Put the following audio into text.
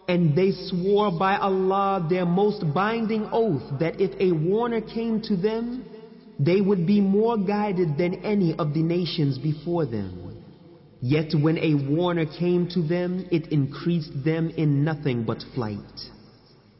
And they swore by Allah their most binding oath that if a warner came to them, they would be more guided than any of the nations before them. Yet when a warner came to them, it increased them in nothing but flight.